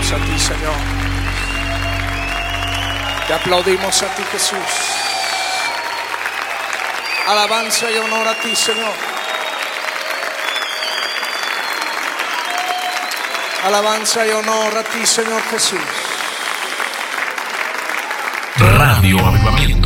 aplaudimos a ti, Señor. Te aplaudimos a ti, Jesús. Alabanza y honor a ti, Señor. Alabanza y honor a ti, Señor Jesús. Radio Avivamiento.